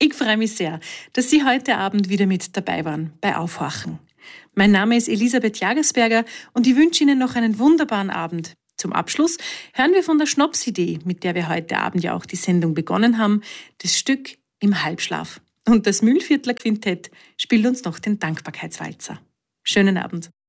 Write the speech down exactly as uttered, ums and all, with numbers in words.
Ich freue mich sehr, dass Sie heute Abend wieder mit dabei waren bei Aufwachen. Mein Name ist Elisabeth Jagersberger und ich wünsche Ihnen noch einen wunderbaren Abend. Zum Abschluss hören wir von der Schnapsidee, mit der wir heute Abend ja auch die Sendung begonnen haben, das Stück Im Halbschlaf. Und das Mühlviertler Quintett spielt uns noch den Dankbarkeitswalzer. Schönen Abend.